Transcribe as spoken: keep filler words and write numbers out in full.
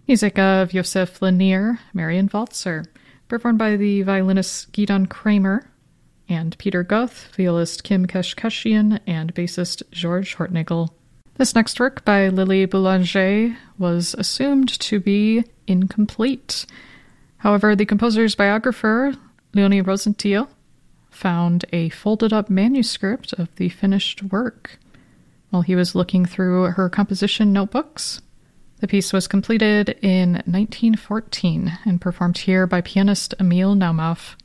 Music of Josef Lanier, Marian Walzer, performed by the violinists Gidon Kramer and Peter Goth, violist Kim Keshkeshian, and bassist George Hortnagel. This next work by Lily Boulanger was assumed to be incomplete. However, the composer's biographer, Leonie Rosenthal, found a folded-up manuscript of the finished work. While he was looking through her composition notebooks, the piece was completed in nineteen fourteen and performed here by pianist Emil Naumoff.